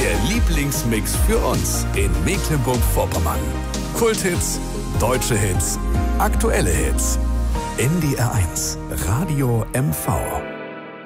Der Lieblingsmix für uns in Mecklenburg-Vorpommern. Kulthits, deutsche Hits, aktuelle Hits. NDR 1 Radio MV.